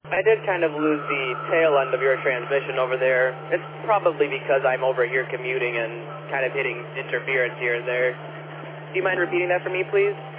I did kind of lose the tail end of your transmission over there. It's probably because I'm over here commuting and kind of hitting interference here and there. Do you mind repeating that for me, please?